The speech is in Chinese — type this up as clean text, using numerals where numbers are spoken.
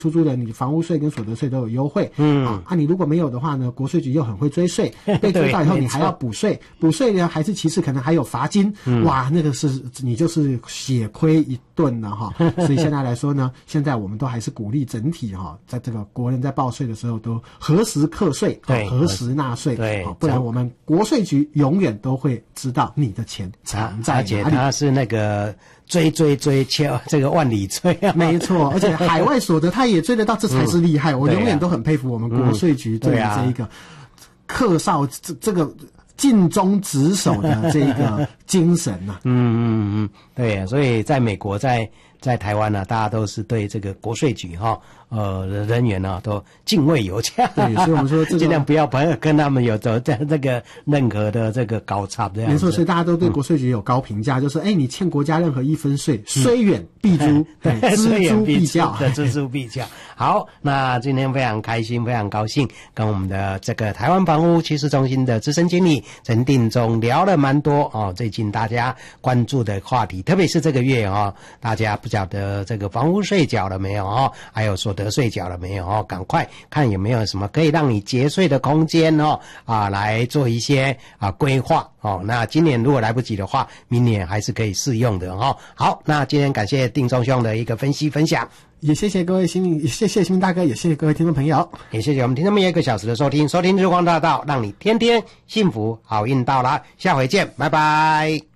出租的，你房屋税跟所得税都有优惠。你如果没有的话呢，国税局又很会追税，被追到以后你还要补税，补税呢还是其次可能还有罚金，哇，那个是你就是血亏一顿了哈。所以现在来说呢，现在我们都还是鼓励整体哈，在这个国人在报税的时候都核实课税，核实纳税，对，不然我们国税局永远都会知道你的钱藏在哪里。 而且他是那个追这个万里追啊， 没错，而且海外所得他也追得到，这才是厉害。我永远都很佩服我们国税局对于这一个客少这个尽忠职守的这个精神啊。 对，所以在美国在台湾呢，大家都是对这个国税局人员呢都敬畏有加。 对，所以我们说尽量不要跟他们有这个任何的这个高差这样子。 没错，所以大家都对国税局有高评价，就是你欠国家任何一分税，虽远必诛，锱铢必较， 锱铢必较。好，那今天非常开心，非常高兴，跟我们的这个台湾房屋趋势中心的资深经理陈定中聊了蛮多最近大家关注的话题，特别是这个月大家不晓得这个房屋税缴了没有还有所得税缴了没有赶快看有没有什么可以让你节税的空间来做一些规划那今年如果来不及的话，明年还是可以适用的好，那今天感谢定中兄的一个分析分享， 也谢谢各位谢谢新民大哥，也谢谢各位听众朋友， 也谢谢我们听众们1个小时的收听日光大道，让你天天幸福好运到了，下回见，拜拜。